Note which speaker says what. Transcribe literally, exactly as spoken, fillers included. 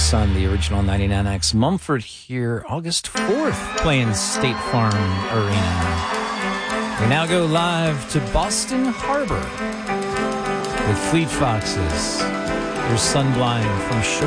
Speaker 1: Sun, the original ninety-nine X. Mumford here, August fourth, playing State Farm Arena. We now go live to Boston Harbor with Fleet Foxes. There's Sunblind from Shore.